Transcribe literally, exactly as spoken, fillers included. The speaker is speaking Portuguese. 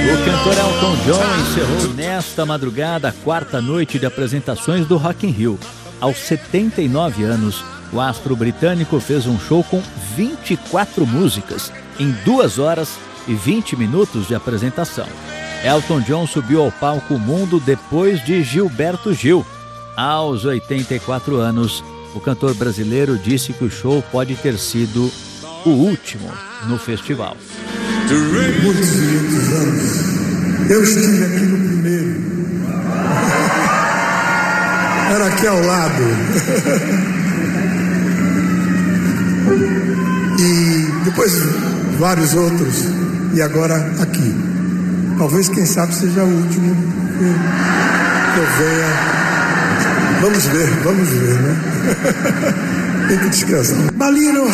O cantor Elton John encerrou nesta madrugada a quarta noite de apresentações do Rock in Rio. Aos setenta e nove anos, o astro britânico fez um show com vinte e quatro músicas em duas horas e vinte minutos de apresentação. Elton John subiu ao palco mundo depois de Gilberto Gil. Aos oitenta e quatro anos, o cantor brasileiro disse que o show pode ter sido o último no festival. Muitos e muitos anos. Eu estive aqui no primeiro. Era aqui ao lado. E depois vários outros. E agora aqui. Talvez, quem sabe, seja o último que eu venha. Vamos ver, vamos ver, né? Tem que descansar. Balino.